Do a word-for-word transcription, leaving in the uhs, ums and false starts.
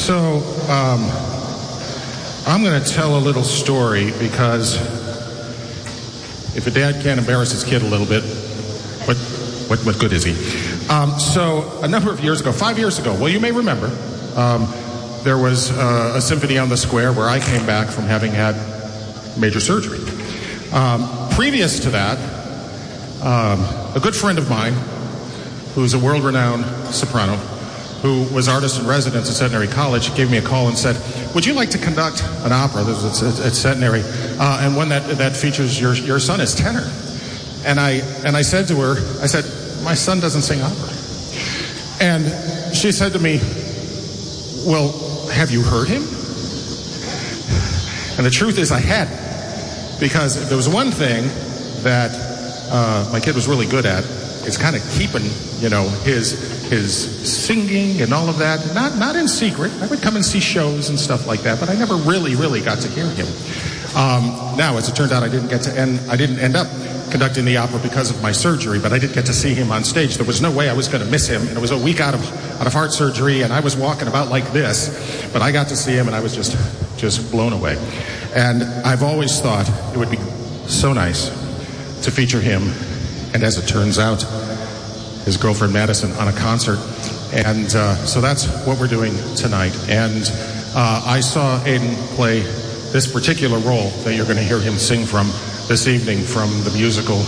So, um, I'm going to tell a little story because if a dad can't embarrass his kid a little bit, what what, what good is he? Um, so, a number of years ago, five years ago, well, you may remember, um, there was uh, a symphony on the square where I came back from having had major surgery. Um, previous to that, um, a good friend of mine, who's a world-renowned soprano, who was artist in residence at Centenary College, gave me a call and said, would you like to conduct an opera that was at, at Centenary, uh, and one that, that features your, your son as tenor? And I, and I said to her, I said, my son doesn't sing opera. And she said to me, well, have you heard him? And the truth is I hadn't, because if there was one thing that uh, my kid was really good at, it's kind of keeping, you know, his his singing and all of that, not not in secret. I would come and see shows and stuff like that, but I never really, really got to hear him. Um, now, as it turned out, I didn't get to end. I didn't end up conducting the opera because of my surgery, but I did get to see him on stage. There was no way I was going to miss him, and it was a week out of out of heart surgery, and I was walking about like this, but I got to see him, and I was just just blown away. And I've always thought it would be so nice to feature him, and as it turns out, his girlfriend Madison on a concert. And uh, so that's what we're doing tonight. And uh, I saw Aiden play this particular role that you're going to hear him sing from this evening from the musical